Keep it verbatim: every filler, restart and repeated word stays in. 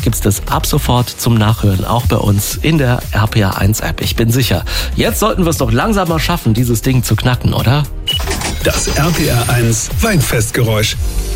gibt's das ab sofort zum Nachhören, auch bei uns in der R P R eins App. Ich bin sicher, jetzt sollten wir es doch langsam mal schaffen, dieses Ding zu knacken, oder? Das R P R eins Weinfestgeräusch.